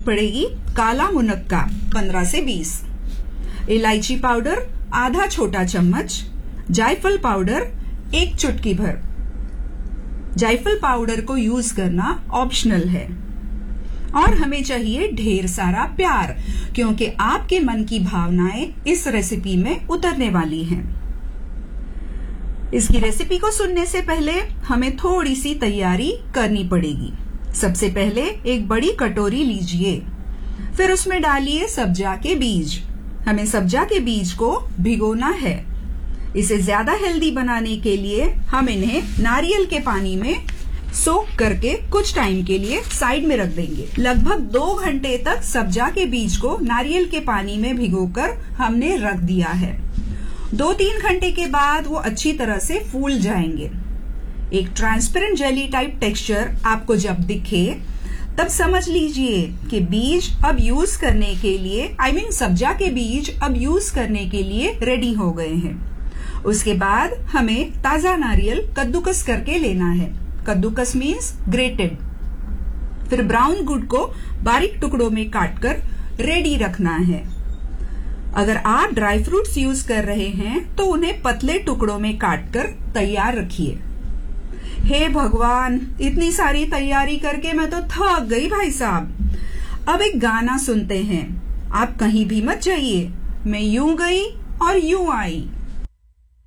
पड़ेगी काला मुनक्का 15 से 20, इलायची पाउडर आधा छोटा चम्मच, जायफल पाउडर 1 चुटकी भर। जायफल पाउडर को यूज करना ऑप्शनल है। और हमें चाहिए ढेर सारा प्यार, क्योंकि आपके मन की भावनाएं इस रेसिपी में उतरने वाली हैं। इसकी रेसिपी को सुनने से पहले हमें थोड़ी सी तैयारी करनी पड़ेगी। सबसे पहले एक बड़ी कटोरी लीजिए, फिर उसमें डालिए सब्जा के बीज। हमें सब्जा के बीज को भिगोना है। इसे ज्यादा हेल्दी बनाने के लिए हम इन्हें नारियल के पानी में सोक करके कुछ टाइम के लिए साइड में रख देंगे। लगभग 2 घंटे तक सब्जा के बीज को नारियल के पानी में भिगोकर हमने रख दिया है। 2-3 घंटे के बाद वो अच्छी तरह से फूल जाएंगे। एक ट्रांसपेरेंट जेली टाइप टेक्सचर आपको जब दिखे तब समझ लीजिए कि बीज अब यूज करने के लिए सब्जा के बीज अब यूज करने के लिए रेडी हो गए हैं। उसके बाद हमें ताजा नारियल कद्दूकस करके लेना है। कद्दूकस मीन्स ग्रेटेड। फिर ब्राउन गुड़ को बारीक टुकड़ों में काटकर रेडी रखना है। अगर आप ड्राई फ्रूट्स यूज कर रहे हैं तो उन्हें पतले टुकड़ों में काटकर तैयार रखिए। हे भगवान, इतनी सारी तैयारी करके मैं तो थक गई भाई साहब। अब एक गाना सुनते हैं। आप कहीं भी मत जाइए। मैं यूं गई और यूं आई।